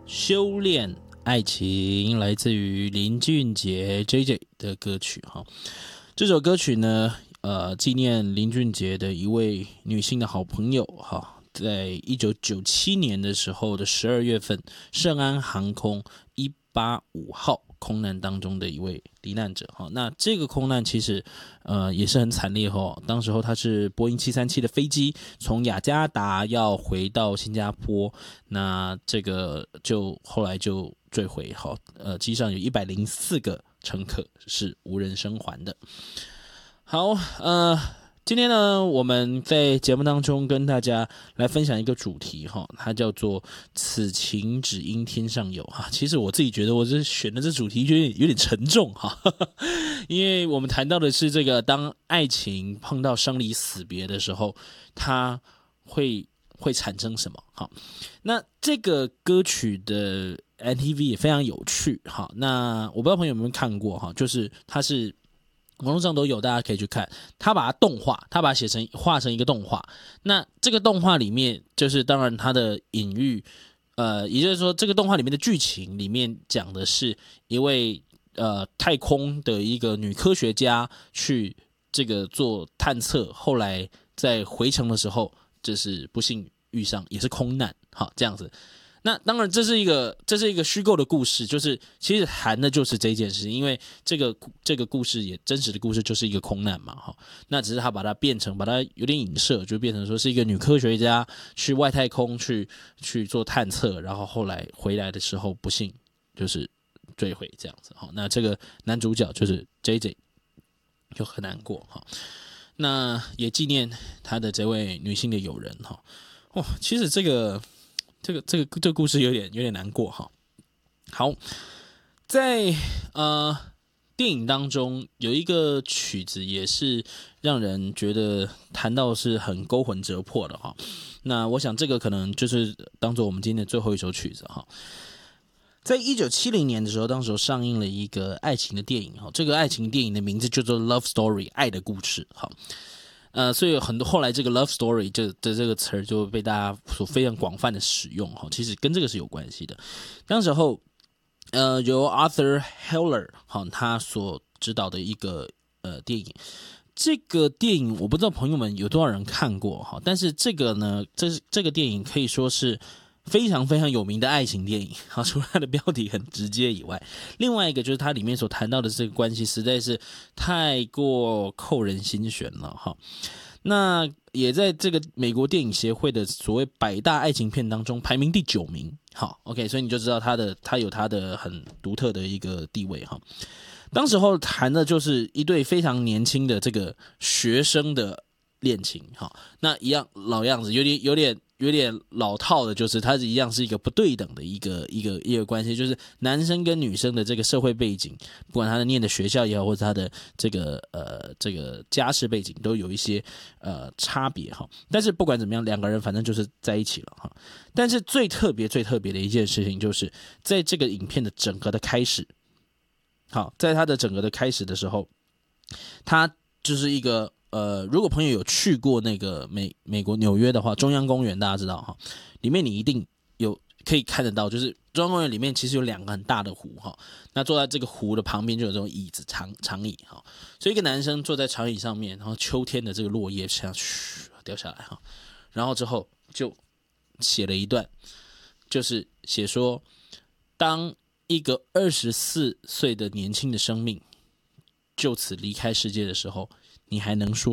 修炼爱情，来自于林俊杰 JJ 的歌曲哈。这首歌曲呢，纪念林俊杰的一位女性的好朋友哈，在1997年的时候的12月份，圣安航空185号空难当中的一位罹难者哈。那这个空难其实也是很惨烈哈。当时候他是波音737的飞机从雅加达要回到新加坡，那这个就后来就坠毁哈。机上有104个乘客是无人生还的。好，今天呢，我们在节目当中跟大家来分享一个主题哈，它叫做"此情只应天上有"哈。其实我自己觉得我这选的这主题有点沉重哈，因为我们谈到的是这个当爱情碰到生离死别的时候，它会产生什么？好，那这个歌曲的 MTV 也非常有趣哈。那我不知道朋友有没有看过哈，就是它是。网络上都有，大家可以去看。他把它动画，他把它画成一个动画。那这个动画里面，就是当然它的隐喻，也就是说，这个动画里面的剧情里面讲的是一位太空的一个女科学家去这个做探测，后来在回程的时候，就是不幸遇上，也是空难，好这样子。那当然，这是一个虚构的故事，就是其实谈的就是这件事，因为这个故事也真实的故事就是一个空难嘛，哈。那只是他把它有点影射，就变成说是一个女科学家去外太空去做探测，然后后来回来的时候不幸就是坠毁这样子，哈。那这个男主角就是 JJ， 就很难过哈。那也纪念他的这位女性的友人哈。哇，其实这个故事有点难过哈。好，在电影当中有一个曲子也是让人觉得谈到是很勾魂折魄的哈。那我想这个可能就是当做我们今天的最后一首曲子哈。在1970年的时候，当时上映了一个爱情的电影哈，这个爱情电影的名字叫做《Love Story》爱的故事哈。所以很多后来这个 love story 的这个词儿就被大家所非常广泛的使用哈，其实跟这个是有关系的。当时候由 Arthur Hiller 他所指导的一个电影，这个电影我不知道朋友们有多少人看过哈，但是这个呢，这个电影可以说是非常非常有名的爱情电影，好，除了它的标题很直接以外，另外一个就是它里面所谈到的这个关系实在是太过扣人心弦了哈。那也在这个美国电影协会的所谓100大爱情片当中排名第9名，好 ，OK， 所以你就知道它有它的很独特的一个地位哈。当时候谈的就是一对非常年轻的这个学生的恋情哈，那一样老样子，有点老套的，就是它一样是一个不对等的一个关系，就是男生跟女生的这个社会背景，不管他的念的学校也好，或者他的这个家世背景，都有一些差别哈。但是不管怎么样，两个人反正就是在一起了哈。但是最特别的一件事情，就是在这个影片的整个的开始，好，在它的整个的开始的时候，它就是一个。如果朋友有去过那个美国纽约的话，中央公园大家知道哈，里面你一定可以看得到，就是中央公园里面其实有2个很大的湖哈，那坐在这个湖的旁边就有这种椅子长椅哈，所以一个男生坐在长椅上面，然后秋天的这个落叶这样掉下来哈，然后之后就写了一段，就是写说，当一个24岁的年轻的生命就此离开世界的时候，你还能说